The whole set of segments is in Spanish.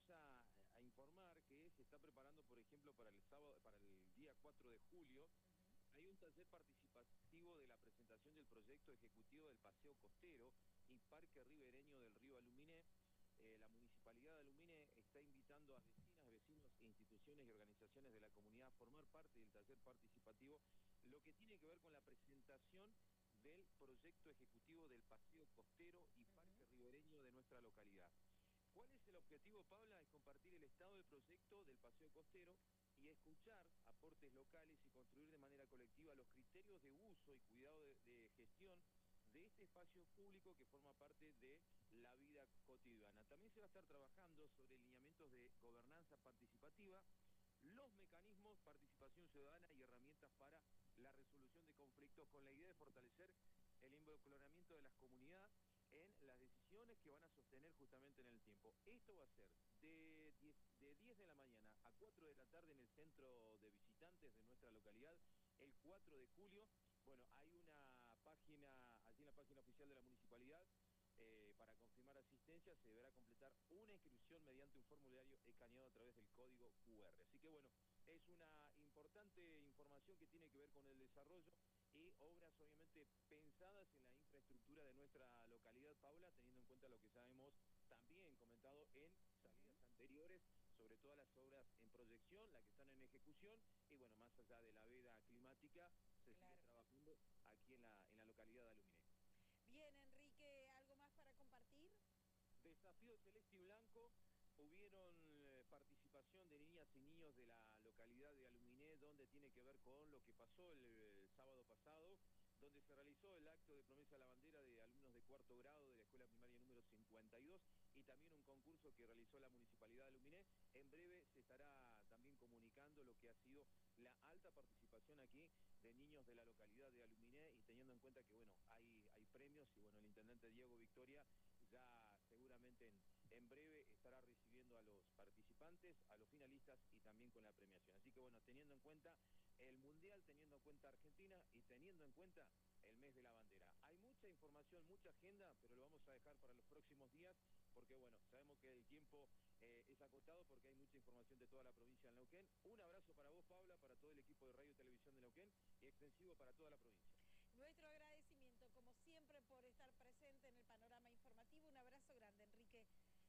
a informar que se está preparando, por ejemplo, para el sábado, para el día 4 de julio, hay un taller participativo de la presentación del proyecto ejecutivo del Paseo Costero y Parque Ribereño del Río Aluminé. La Municipalidad de Aluminé está invitando a vecinas, vecinos, instituciones y organizaciones de la comunidad a formar parte del taller participativo, lo que tiene que ver con la presentación del proyecto ejecutivo del Paseo Costero y Parque Ribereño de nuestra localidad. ¿Cuál es el objetivo, Paula? Es compartir el estado del proyecto del Paseo Costero y escuchar aportes locales y construir de manera colectiva los criterios de uso y cuidado de gestión de este espacio público que forma parte de la vida cotidiana. También se va a estar trabajando sobre lineamientos de gobernanza participativa, los mecanismos, participación ciudadana y herramientas para la resolución de conflictos, con la idea de fortalecer el involucramiento de las comunidades en las decisiones que van a sostener justamente en el tiempo. Esto va a ser de 10 de la mañana a 4 de la tarde en el centro de visitantes de nuestra localidad, el 4 de julio. Bueno, hay una página, allí en la página oficial de la municipalidad, para confirmar asistencia se deberá completar una inscripción mediante un formulario escaneado a través del código QR. Así que bueno, es una importante información que tiene que ver con el desarrollo y obras obviamente pensadas en la infraestructura de nuestra localidad, Paula, teniendo en cuenta lo que ya hemos también comentado en salidas anteriores, sobre todas las obras en proyección, las que están en ejecución, y bueno, más allá de la veda climática, se sigue trabajando aquí en la localidad de Aluminé. Bien, Enrique, ¿algo más para compartir? Desafío celeste y blanco. Hubieron participación de niñas y niños de la localidad de Aluminé, donde tiene que ver con lo que pasó el sábado pasado, donde se realizó el acto de promesa a la bandera de alumnos de cuarto grado de la escuela primaria número 52 y también un concurso que realizó la Municipalidad de Aluminé. En breve se estará también comunicando lo que ha sido la alta participación aquí de niños de la localidad de Aluminé, y teniendo en cuenta que bueno, hay premios, y bueno, el intendente Diego Victoria ya seguramente en breve estará recibiendo a los participantes, a los finalistas y también con la premiación. Así que bueno, teniendo en cuenta el Mundial, teniendo en cuenta Argentina y teniendo en cuenta el mes de la bandera. Hay mucha información, mucha agenda, pero lo vamos a dejar para los próximos días porque bueno, sabemos que el tiempo es acotado porque hay mucha información de toda la provincia de Neuquén. Un abrazo para vos, Paula, para todo el equipo de Radio y Televisión de Neuquén y extensivo para toda la provincia. Nuestro agradecimiento, como siempre, por estar presente en el panorama informativo. Un abrazo grande, Enrique.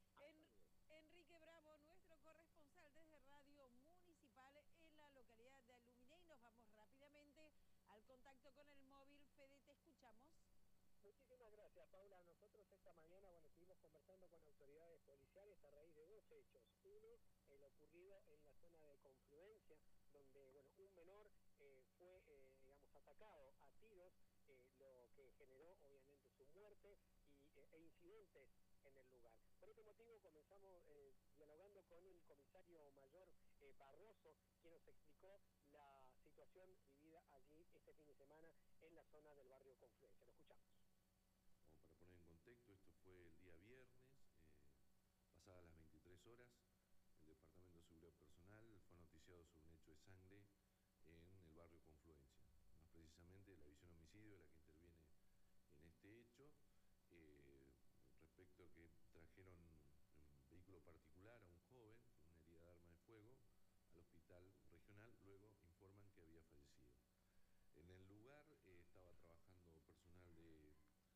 Enrique Bravo, nuestro corresponsal desde Radio Municipal en la localidad de Aluminé. Y nos vamos rápidamente al contacto con el móvil. Fede, te escuchamos. Muchísimas gracias, Paula. Nosotros esta mañana, estuvimos conversando con autoridades policiales a raíz de dos hechos. Uno, el ocurrido en la zona de confluencia, donde, un menor fue, atacado a tiros, lo que generó, obviamente, su muerte e incidentes en el lugar. Por este motivo comenzamos dialogando con el comisario mayor Barroso, quien nos explicó la situación vivida allí este fin de semana en la zona del barrio Confluencia. Lo escuchamos. Como para poner en contexto, esto fue el día viernes, pasadas las 23 horas, el Departamento de Seguridad Personal fue noticiado sobre un hecho de sangre en el barrio Confluencia. Más precisamente, la división homicidio es la que interviene en este hecho, respecto a que trajeron un vehículo particular a un joven con una herida de arma de fuego al hospital regional, luego informan que había fallecido. En el lugar estaba trabajando personal de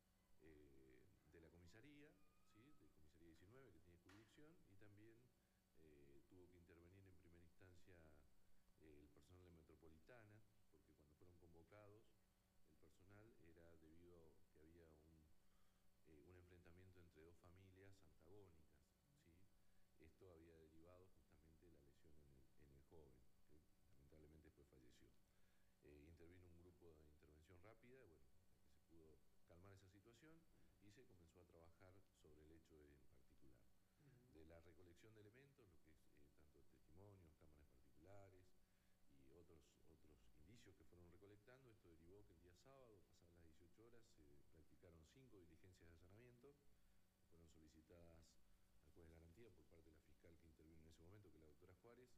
la comisaría, ¿sí? De comisaría 19, que tiene jurisdicción, y también tuvo que intervenir en primera instancia el personal de Metropolitana, porque cuando fueron convocados el personal era debido a que había un enfrentamiento entre dos familias antagónicas, ¿sí? Esto había derivado justamente de la lesión en el joven, que lamentablemente después falleció. Intervino un grupo de intervención rápida, hasta que se pudo calmar esa situación y se comenzó a trabajar sobre el hecho en particular. De la recolección de elementos, lo que es tanto testimonios, cámaras particulares y otros indicios que fueron recolectando, esto derivó que el día sábado, pasadas las 18 horas, se practicaron 5 diligencias de allanamiento, fueron solicitadas al juez de garantía por parte de la fiscal que intervino en ese momento, que es la doctora Juárez,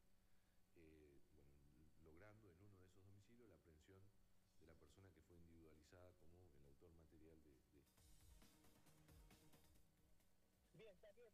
logrando en uno de esos domicilios la aprehensión de la persona que fue individualizada como el autor material de esto. Bien, está bien.